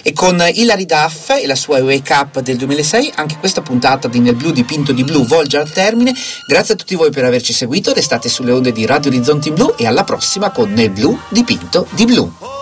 E con Hilary Duff e la sua Wake Up del 2006 anche questa puntata di Nel Blu dipinto di blu volge al termine. Grazie a tutti voi per averci seguito, restate sulle onde di Radio Orizzonti in Blu e alla prossima con Nel Blu dipinto di blu.